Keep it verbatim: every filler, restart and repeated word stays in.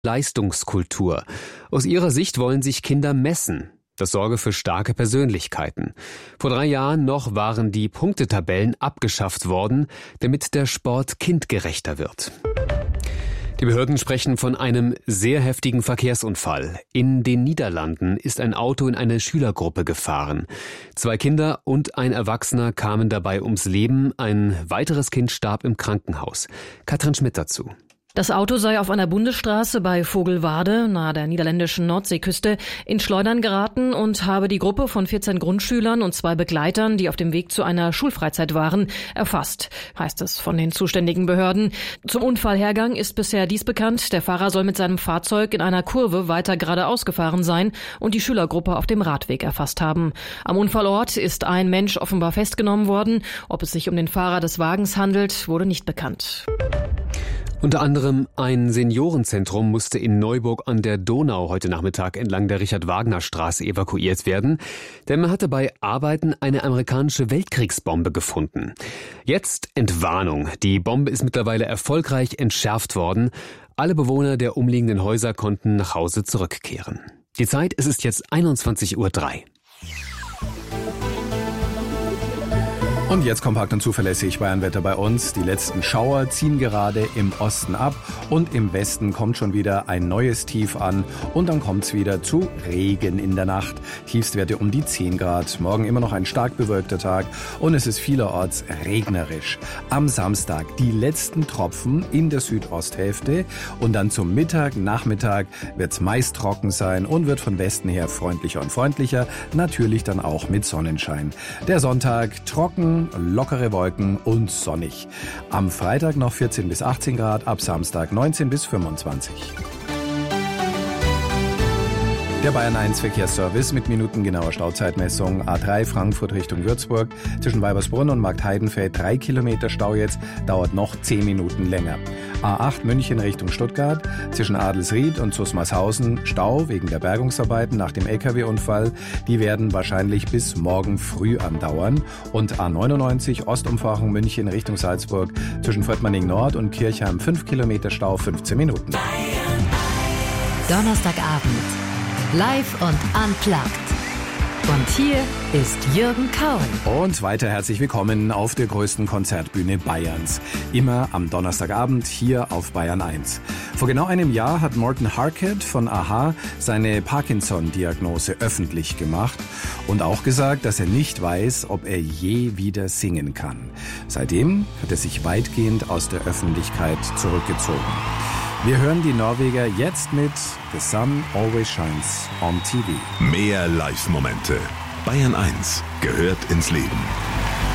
Leistungskultur. Aus ihrer Sicht wollen sich Kinder messen. Das sorge für starke Persönlichkeiten. Vor drei Jahren noch waren die Punktetabellen abgeschafft worden, damit der Sport kindgerechter wird. Die Behörden sprechen von einem sehr heftigen Verkehrsunfall. In den Niederlanden ist ein Auto in eine Schülergruppe gefahren. Zwei Kinder und ein Erwachsener kamen dabei ums Leben. Ein weiteres Kind starb im Krankenhaus. Katrin Schmidt dazu. Das Auto sei auf einer Bundesstraße bei Vogelwade, nahe der niederländischen Nordseeküste, in Schleudern geraten und habe die Gruppe von vierzehn Grundschülern und zwei Begleitern, die auf dem Weg zu einer Schulfreizeit waren, erfasst, heißt es von den zuständigen Behörden. Zum Unfallhergang ist bisher dies bekannt. Der Fahrer soll mit seinem Fahrzeug in einer Kurve weiter geradeaus gefahren sein und die Schülergruppe auf dem Radweg erfasst haben. Am Unfallort ist ein Mensch offenbar festgenommen worden. Ob es sich um den Fahrer des Wagens handelt, wurde nicht bekannt. Unter anderem ein Seniorenzentrum musste in Neuburg an der Donau heute Nachmittag entlang der Richard-Wagner-Straße evakuiert werden, denn man hatte bei Arbeiten eine amerikanische Weltkriegsbombe gefunden. Jetzt Entwarnung. Die Bombe ist mittlerweile erfolgreich entschärft worden. Alle Bewohner der umliegenden Häuser konnten nach Hause zurückkehren. Die Zeit, es ist jetzt einundzwanzig Uhr drei. Und jetzt kompakt und zuverlässig Bayernwetter bei uns. Die letzten Schauer ziehen gerade im Osten ab und im Westen kommt schon wieder ein neues Tief an und dann kommt es wieder zu Regen in der Nacht. Tiefstwerte um die zehn Grad. Morgen immer noch ein stark bewölkter Tag und es ist vielerorts regnerisch. Am Samstag die letzten Tropfen in der Südosthälfte und dann zum Mittag, Nachmittag wird es meist trocken sein und wird von Westen her freundlicher und freundlicher. Natürlich dann auch mit Sonnenschein. Der Sonntag trocken, lockere Wolken und sonnig. Am Freitag noch vierzehn bis achtzehn Grad, ab Samstag neunzehn bis fünfundzwanzig. Der Bayern eins Verkehrsservice mit minutengenauer Stauzeitmessung. A drei Frankfurt Richtung Würzburg. Zwischen Weibersbrunn und Marktheidenfeld drei Kilometer Stau jetzt. Dauert noch zehn Minuten länger. A acht München Richtung Stuttgart. Zwischen Adelsried und Zusmarshausen Stau wegen der Bergungsarbeiten nach dem L K W-Unfall. Die werden wahrscheinlich bis morgen früh andauern. Und A neunundneunzig Ostumfahrung München Richtung Salzburg. Zwischen Vöttmanning Nord und Kirchheim fünf Kilometer Stau, fünfzehn Minuten. Donnerstagabend. Live und unplugged. Und hier ist Jürgen Kauen. Und weiter herzlich willkommen auf der größten Konzertbühne Bayerns. Immer am Donnerstagabend hier auf Bayern eins. Vor genau einem Jahr hat Morten Harket von a-ha seine Parkinson-Diagnose öffentlich gemacht und auch gesagt, dass er nicht weiß, ob er je wieder singen kann. Seitdem hat er sich weitgehend aus der Öffentlichkeit zurückgezogen. Wir hören die Norweger jetzt mit The Sun Always Shines on T V. Mehr Live-Momente. Bayern eins gehört ins Leben.